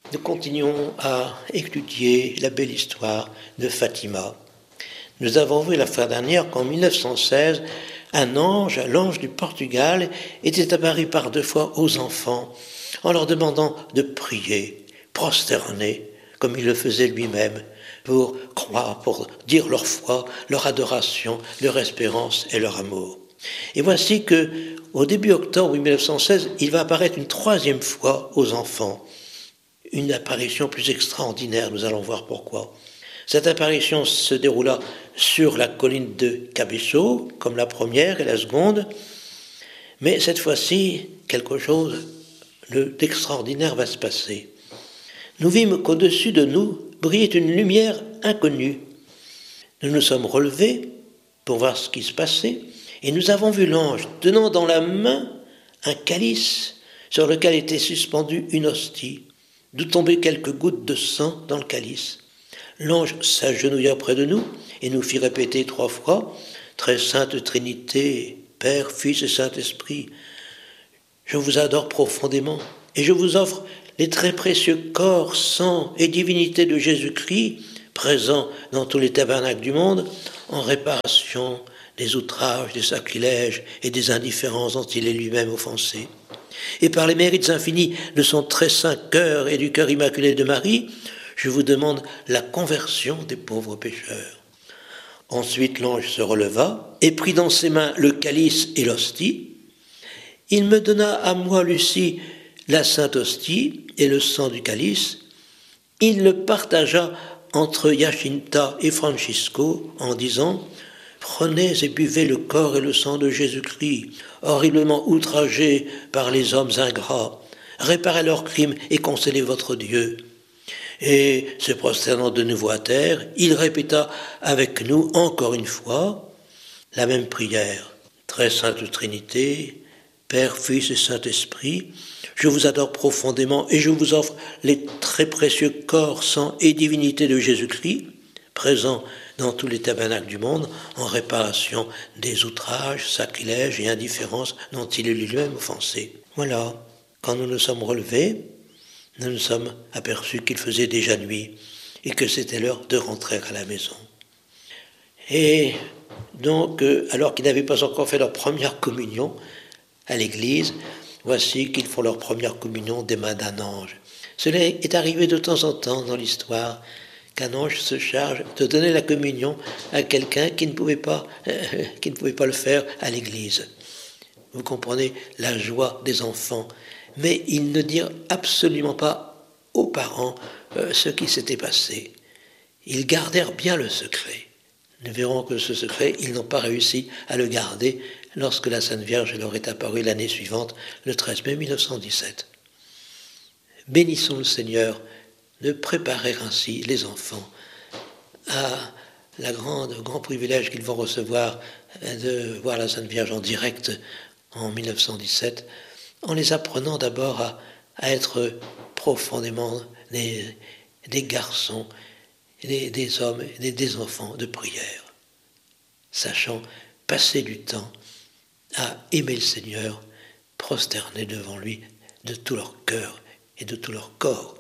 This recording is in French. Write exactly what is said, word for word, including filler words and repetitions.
Nous continuons à étudier la belle histoire de Fatima. Nous avons vu la fois dernière qu'en mille neuf cent seize, un ange, l'ange du Portugal, était apparu par deux fois aux enfants en leur demandant de prier, prosterner, comme il le faisait lui-même, pour croire, pour dire leur foi, leur adoration, leur espérance et leur amour. Et voici que, au début octobre mille neuf cent seize, il va apparaître une troisième fois aux enfants. Une apparition plus extraordinaire, nous allons voir pourquoi. Cette apparition se déroula sur la colline de Cabeço, comme la première et la seconde, mais cette fois-ci, quelque chose d'extraordinaire va se passer. Nous vîmes qu'au-dessus de nous brillait une lumière inconnue. Nous nous sommes relevés pour voir ce qui se passait, et nous avons vu l'ange tenant dans la main un calice sur lequel était suspendue une hostie, d'où tombaient quelques gouttes de sang dans le calice. L'ange s'agenouilla près de nous et nous fit répéter trois fois « Très sainte Trinité, Père, Fils et Saint-Esprit, je vous adore profondément et je vous offre les très précieux corps, sang et divinité de Jésus-Christ, présents dans tous les tabernacles du monde, en réparation des outrages, des sacrilèges et des indifférences dont il est lui-même offensé. Et par les mérites infinis de son très saint cœur et du cœur immaculé de Marie, je vous demande la conversion des pauvres pécheurs. » Ensuite l'ange se releva et prit dans ses mains le calice et l'hostie. Il me donna à moi, Lucie, la sainte hostie et le sang du calice. Il le partagea entre Jacinta et Francisco en disant « Prenez et buvez le corps et le sang de Jésus-Christ, horriblement outragé par les hommes ingrats. Réparez leurs crimes et consolez votre Dieu. » Et se prosternant de nouveau à terre, il répéta avec nous encore une fois la même prière. Très sainte Trinité, Père, Fils et Saint-Esprit, je vous adore profondément et je vous offre les très précieux corps, sang et divinité de Jésus-Christ, présents dans tous les tabernacles du monde, en réparation des outrages, sacrilèges et indifférences dont il est lui-même offensé. Voilà, quand nous nous sommes relevés, nous nous sommes aperçus qu'il faisait déjà nuit et que c'était l'heure de rentrer à la maison. Et donc, alors qu'ils n'avaient pas encore fait leur première communion à l'église, voici qu'ils font leur première communion des mains d'un ange. Cela est arrivé de temps en temps dans l'histoire, qu'un ange se charge de donner la communion à quelqu'un qui ne pouvait pas, euh, qui ne pouvait pas le faire à l'église. Vous comprenez la joie des enfants. Mais ils ne dirent absolument pas aux parents euh, ce qui s'était passé. Ils gardèrent bien le secret. Nous verrons que ce secret, ils n'ont pas réussi à le garder lorsque la Sainte Vierge leur est apparue l'année suivante, le treize mai mille neuf cent dix-sept. Bénissons le Seigneur de préparer ainsi les enfants à la grande, le grand privilège qu'ils vont recevoir de voir la Sainte Vierge en direct en mille neuf cent dix-sept, en les apprenant d'abord à, à être profondément des, des garçons, des, des hommes, des, des enfants de prière, sachant passer du temps à aimer le Seigneur, prosterner devant lui de tout leur cœur et de tout leur corps.